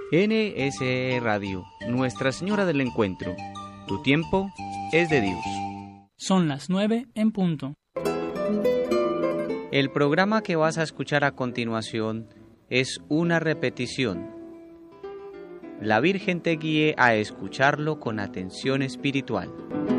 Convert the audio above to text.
NSE Radio, Nuestra Señora del Encuentro. Tu tiempo es de Dios. Son las 9 en punto. El programa que vas a escuchar a continuación es una repetición. La Virgen te guíe a escucharlo con atención espiritual.